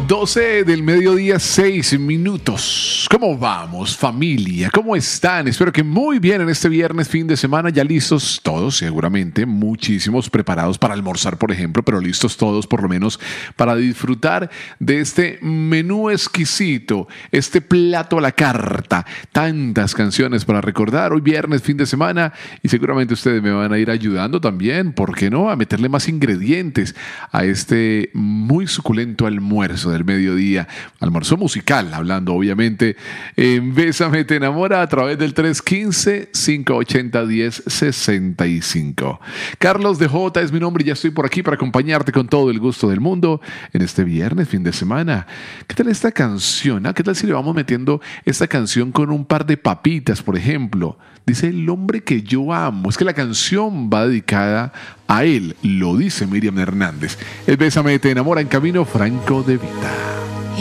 12 del mediodía, 6 minutos. ¿Cómo vamos, familia? ¿Cómo están? Espero que muy bien en este viernes, fin de semana. Ya listos todos, seguramente. Muchísimos preparados para almorzar, por ejemplo, pero listos todos, por lo menos, para disfrutar de este menú exquisito, este plato a la carta. Tantas canciones para recordar. Hoy viernes, fin de semana. Y seguramente ustedes me van a ir ayudando también, ¿por qué no?, a meterle más ingredientes a este muy suculento almuerzo del mediodía, almuerzo musical, hablando obviamente en Bésame Te Enamora a través del 315-580-1065. Carlos de J es mi nombre y ya estoy por aquí para acompañarte con todo el gusto del mundo en este viernes, fin de semana. ¿Qué tal esta canción? ¿Qué tal si le vamos metiendo esta canción con un par de papitas, por ejemplo? Dice El hombre que yo amo. Es que la canción va dedicada a él, lo dice Miriam Hernández. El Bésame Te Enamora en camino, Franco De Vita.